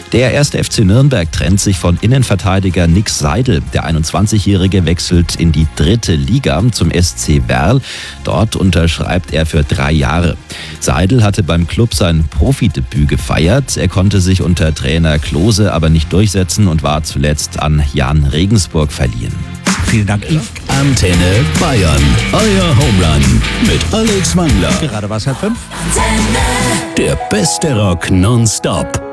Der 1. FC Nürnberg trennt sich von Innenverteidiger Nick Seidel. Der 21-Jährige wechselt in die 3. Liga zum SC Werl. Dort unterschreibt er für 3 Jahre. Seidel hatte beim Klub sein Profidebüt gefeiert. Er konnte sich unter Trainer Klose aber nicht durchsetzen und war zuletzt an Jan Regensburg verliehen. Vielen Dank, Yves. Antenne Bayern. Euer Homerun mit Alex Wangler. Gerade war es 4:30. Der beste Rock nonstop.